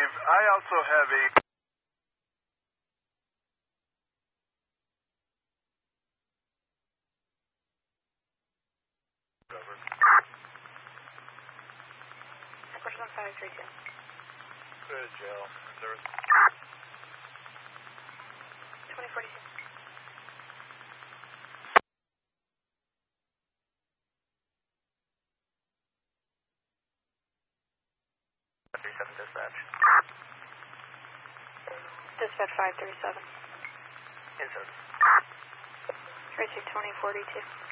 I also have a... Person on 532. Good, Joe. Service. 2042. Dispatch. Dispatch 537. In service. Tracy 2042.